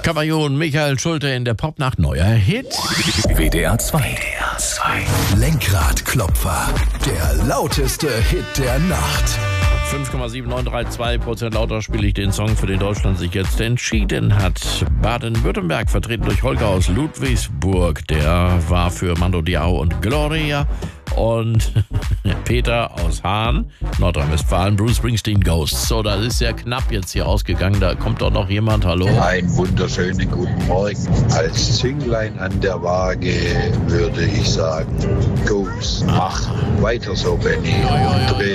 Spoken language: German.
Cavallo und Michael Schulte in der Popnacht, neuer Hit. WDR 2. Lenkradklopfer, der lauteste Hit der Nacht. 5,7932% lauter spiele ich den Song, für den Deutschland sich jetzt entschieden hat. Baden-Württemberg, vertreten durch Holger aus Ludwigsburg, der war für Mando Diao und Gloria. Und Peter aus Hahn, Nordrhein-Westfalen, Bruce Springsteen, Ghosts. So, das ist sehr knapp jetzt hier ausgegangen. Da kommt doch noch jemand. Hallo? Einen wunderschönen guten Morgen. Als Zünglein an der Waage würde ich sagen, Ghosts. Mach weiter so, Benny. Und dreh